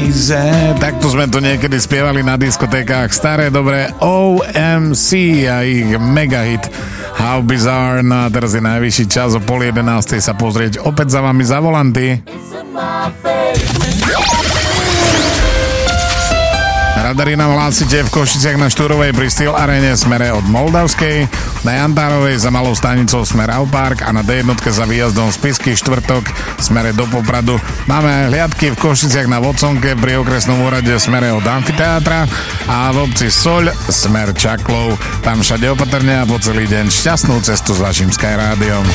crazy. Takto sme to niekedy spievali na diskotékách. Staré dobré OMC a ich megahit How Bizarre. No a teraz je najvyšší čas o 10:30 sa pozrieť opäť za vami za volanty. Radary nám hlásite v Košiciach na Štúrovej pri Steel Arene smere od Moldavskej, na Jantárovej za Malou stanicou smer Aupark a na D1 za výjazdom z Pisky štvrtok smere do Popradu. Máme hliadky v Košiciach na Voconke pri okresnom úrade smere od Amfiteátra a v obci Soľ smer Čaklov. Tam všade opatrne a po celý deň šťastnú cestu s vašim Sky Rádiom.